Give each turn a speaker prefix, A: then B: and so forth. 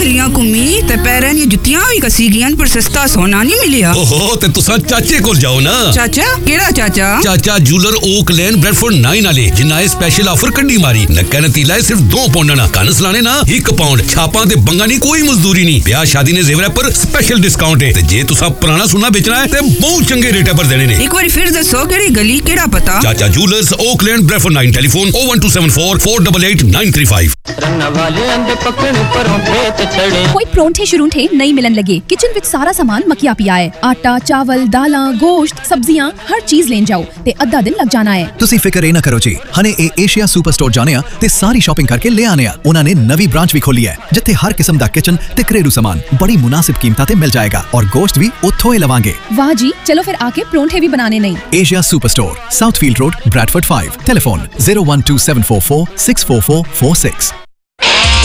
A: गलियां घूमी ते पैरां दी जुत्तियां भी कसी गईयां पर सस्ता सोना नहीं मिलिया।
B: ओहो ते तुसा चाचे कोल जाओ ना।
A: चाचा केड़ा चाचा?
B: चाचा जूलर ओक लेन ब्रेडफोर्ड 9 वाले जिन्ना ए स्पेशल ऑफर कड्डी मारी। नक्का नतीला है सिर्फ 2 पाउंड ना। कन सलाने ना 1 पाउंड। छापां ते बंगा नहीं कोई मजदूरी नहीं। ब्याह शादी ने जेवर पर स्पेशल डिस्काउंट है। ते जे तुसा पुराना सोना बेचना है ते बहुत चंगे रेट पर देने ने।
A: एक बार फिर दसो केड़ी गली केड़ा पता?
B: चाचा जूलर्स ओक लेन ब्रेडफोर्ड 9 टेलीफोन 01274 488 935।
C: कोई परौंठे शरूंठे नहीं मिलन लगे। किचन विच सारा सामान मकिया पिया है। आटा चावल दालां गोश्त सब्जियां हर चीज लेन जाओ ते अद्धा दिन लग जाना है।
D: तुसी फिकर ही ना करो जी। हने ए एशिया सुपर स्टोर जाने आ ते सारी शॉपिंग करके ले आने आ। उन्हां ने नवी ब्रांच भी खोली है जिथे हर किस्म दा किचन ते घरेलू सामान बड़ी मुनासिब कीमतां ते मिल जाएगा और गोश्त भी उत्थों ही लवांगे।
C: वाह जी, चलो फिर आके परौंठे भी बनाने नहीं।
D: Asia super store, साउथफील्ड road, Bradford 5। Telephone 01274464446।